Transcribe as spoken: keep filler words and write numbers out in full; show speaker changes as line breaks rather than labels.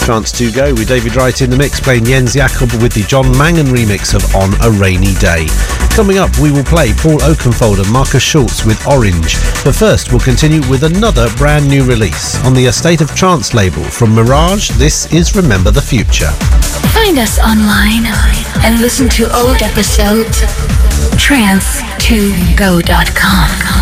Trance to Go with David Wright in the mix, playing Jens Jakob with the John Mangan remix of On a Rainy Day. Coming up, we will play Paul Oakenfold and Marcus Schulz with Orange. But first, we'll continue with another brand new release on the Estate of Trance label. From Mirage, this is Remember the Future.
Find us online and listen to old episodes. trance to go dot com